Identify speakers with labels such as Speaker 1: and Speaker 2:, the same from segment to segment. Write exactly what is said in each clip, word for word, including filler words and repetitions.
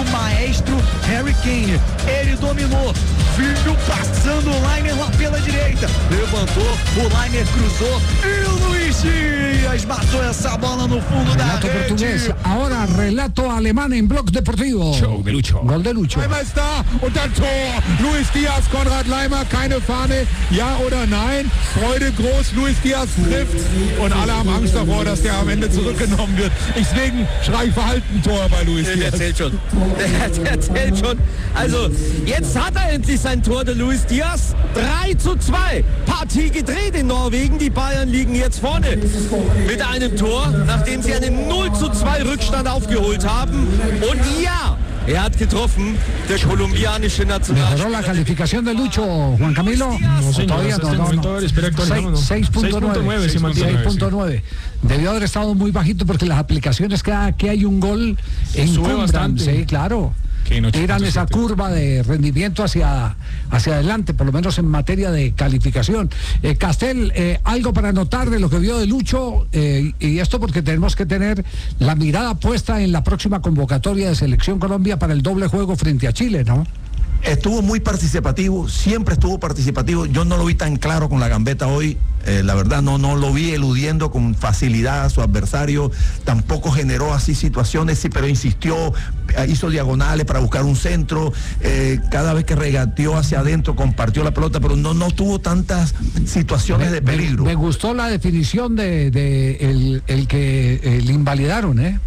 Speaker 1: maestro Harry Kane. Ele dominou, viu passando o Liner lá pela direita, levantou, o Liner cruzou e o Luis Díaz matou essa bola no fundo da
Speaker 2: relato
Speaker 1: rede.
Speaker 2: Portugués, ahora relato alemán en Blog Deportivo.
Speaker 3: Show de Lucho.
Speaker 2: Gol de Lucho.
Speaker 4: Leimer ist da und dann Tor. Luis Díaz, Konrad Leimer, keine Fahne, ja oder nein? Freude groß, Luis Díaz trifft und alle haben Angst davor, dass der am Ende zurückgenommen wird. Deswegen schrei ich verhalten Tor bei Luis
Speaker 5: Der
Speaker 4: Díaz.
Speaker 5: zählt schon. Der, der zählt schon. Also, jetzt hat er endlich sein Tor, der Luis Díaz. drei zu zwei. Partie gedreht in Norwegen. Die Bayern liegen jetzt vorne mit einem Tor, nachdem sie einen null zu zwei Rückstand aufgeholt haben. Und ja, er hat getroffen, der kolumbianische
Speaker 2: Mejoró la
Speaker 5: Nationalspieler.
Speaker 2: calificación de Lucho, Juan Camilo.
Speaker 3: No, señor,
Speaker 2: Todavía
Speaker 3: hasta
Speaker 2: no,
Speaker 3: este
Speaker 2: no,
Speaker 3: momento,
Speaker 2: no.
Speaker 3: a ver, espera, actualizamos, ¿no?
Speaker 2: seis punto nueve.
Speaker 3: se mantiene.
Speaker 2: seis punto nueve. Debió haber estado muy bajito porque las aplicaciones cada que hay un gol encumbran,
Speaker 3: bastante.
Speaker 2: sí, claro.
Speaker 3: Que en ocho
Speaker 2: Tiran
Speaker 3: punto
Speaker 2: esa
Speaker 3: siete.
Speaker 2: curva de rendimiento hacia, hacia adelante, por lo menos en materia de calificación. Eh, Castel, eh, algo para notar de lo que vio de Lucho, eh, y esto porque tenemos que tener la mirada puesta en la próxima convocatoria de Selección Colombia para el doble juego frente a Chile, ¿no?
Speaker 6: Estuvo muy participativo, siempre estuvo participativo. Yo no lo vi tan claro con la gambeta hoy. Eh, la verdad no, no lo vi eludiendo con facilidad a su adversario. Tampoco generó así situaciones, sí, pero insistió, eh, hizo diagonales para buscar un centro. Eh, cada vez que regateó hacia adentro compartió la pelota, pero no, no tuvo tantas situaciones de peligro.
Speaker 2: Me, me gustó la definición de, de el, el que eh, le invalidaron, ¿eh?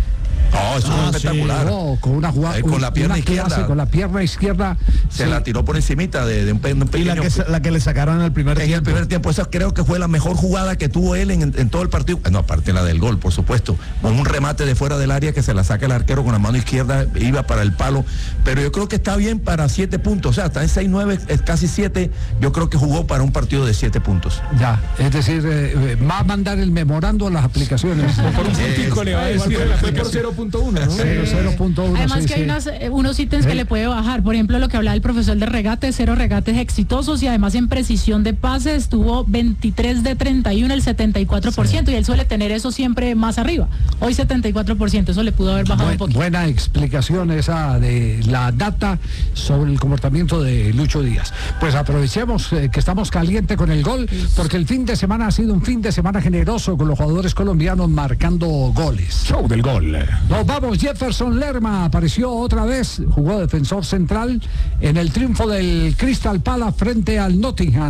Speaker 6: No, eso
Speaker 3: Ah,
Speaker 6: es espectacular.
Speaker 2: No, con una jugada,
Speaker 6: Eh, con la pierna
Speaker 2: una
Speaker 6: izquierda.
Speaker 2: clase, con la pierna izquierda
Speaker 6: Se
Speaker 2: sí.
Speaker 6: la tiró por encimita de, de un, pe- un
Speaker 4: Y
Speaker 6: pequeño...
Speaker 4: la que, la que le sacaron en el primer
Speaker 6: En
Speaker 4: tiempo.
Speaker 6: el primer tiempo, esa creo que fue la mejor jugada que tuvo él en, en todo el partido. No, aparte la del gol, por supuesto. Con un remate de fuera del área que se la saca el arquero con la mano izquierda, iba para el palo. Pero yo creo que está bien para siete puntos. O sea, está en seis nueve, es casi siete. Yo creo que jugó para un partido de siete puntos.
Speaker 2: Ya, es decir, eh, eh, va a mandar el memorando a las aplicaciones.
Speaker 3: Por un puntico le va a decir, fue por cero punto uno, ¿no?
Speaker 2: cero punto uno.
Speaker 7: Además
Speaker 2: sí,
Speaker 7: que hay
Speaker 2: sí.
Speaker 7: unos, eh, unos ítems
Speaker 2: Sí.
Speaker 7: que le puede bajar. Por ejemplo, lo que hablaba el profesor de regate, cero regates exitosos y además en precisión de pase estuvo veintitrés de treinta y uno, el setenta y cuatro por ciento, y él suele tener eso siempre más arriba. Hoy setenta y cuatro por ciento, eso le pudo haber bajado
Speaker 2: Buen-
Speaker 7: un poquito.
Speaker 2: buena explicación esa de la data sobre el comportamiento de Lucho Díaz. Pues aprovechemos eh, que estamos caliente con el gol, porque el fin de semana ha sido un fin de semana generoso con los jugadores colombianos marcando goles.
Speaker 3: Show del gol.
Speaker 2: Nos vamos, Jefferson Lerma apareció otra vez, jugó defensor central en el triunfo del Crystal Palace frente al Nottingham.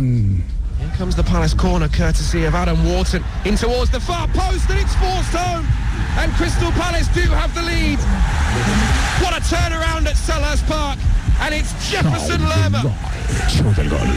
Speaker 8: In comes the Palace corner courtesy of Adam Wharton in towards the far post, and it's forced home, and Crystal Palace do have the lead. What a turnaround at Selhurst Park, and it's Jefferson Lerma.
Speaker 3: Show del gol.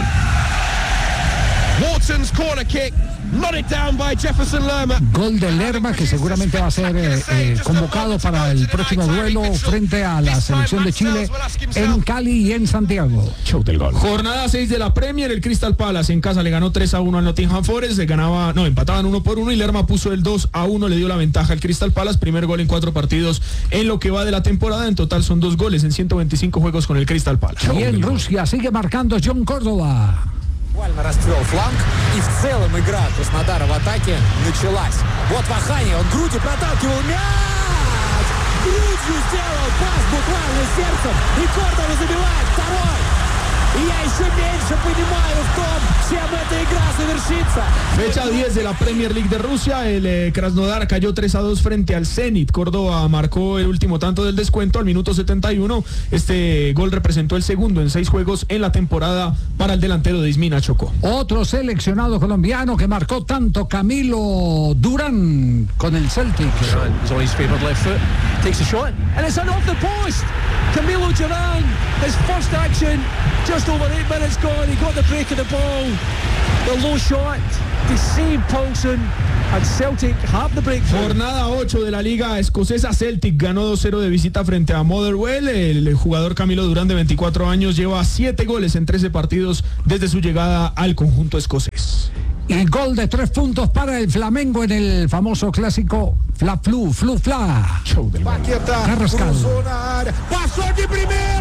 Speaker 8: Wharton's corner kick, nodded down by Jefferson Lerma.
Speaker 2: Gol de Lerma que seguramente va a ser eh, eh, convocado para el próximo duelo frente a la selección de Chile en Cali y en Santiago.
Speaker 3: Show del gol. Jornada seis de la Premier, el Crystal Palace en casa le ganó tres a uno al Nottingham Forest, se ganaba, no, empataban uno por uno y Lerma puso el dos a uno, le dio la ventaja al Crystal Palace, primer gol en cuatro partidos en lo que va de la temporada, en total son dos goles en ciento veinticinco juegos con el Crystal Palace.
Speaker 2: Y en Rusia sigue marcando John Córdoba.
Speaker 9: Буквально расцвел фланг, и в целом игра Краснодара в атаке началась. Вот Вахани, он грудью проталкивал мяч! Грудью сделал пас буквально сердцем, и Кордова забивает второй! И я еще меньше понимаю в том, чем эта игра завершится.
Speaker 3: Fecha diez de la Premier League de Rusia, el eh, Krasnodar cayó tres a dos frente al Zenit. Córdoba marcó el último tanto del descuento al minuto setenta y uno. Este gol representó el segundo en seis juegos en la temporada para el delantero de Izmina Chocó.
Speaker 2: Otro seleccionado colombiano que marcó tanto, Camilo Durán con el Celtic.
Speaker 10: He's on his feet on left foot, takes a shot, and it's an off the post. Camilo Duran, his first action, just over eight minutes gone. He got the break of the ball, the low shot, deceived Paulson, and Celtic have the breakthrough.
Speaker 3: Jornada ocho de la Liga Escocesa, Celtic ganó dos cero de visita frente a Motherwell. El jugador Camilo Durán, de veinticuatro años, lleva siete goles en trece partidos desde su llegada al conjunto escocés.
Speaker 2: Y gol de tres puntos para el Flamengo en el famoso clásico Fla Flu, Flu Fla.
Speaker 3: Show del gol.
Speaker 4: Paquetá,
Speaker 2: Carrascal.
Speaker 4: cruzou na área, passou de primeira.